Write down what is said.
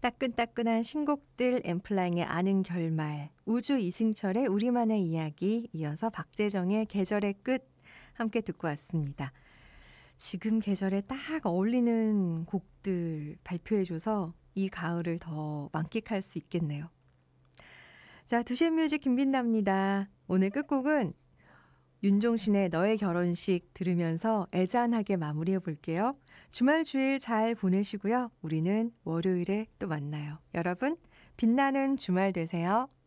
따끈따끈한 신곡들 엠플라잉의 아는 결말, 우주 이승철의 우리만의 이야기, 이어서 박재정의 계절의 끝 함께 듣고 왔습니다. 지금 계절에 딱 어울리는 곡들 발표해줘서 이 가을을 더 만끽할 수 있겠네요. 자, 두시앤뮤직 김빈나입니다. 오늘 끝곡은 윤종신의 너의 결혼식 들으면서 애잔하게 마무리해 볼게요. 주말 주일 잘 보내시고요. 우리는 월요일에 또 만나요. 여러분, 빛나는 주말 되세요.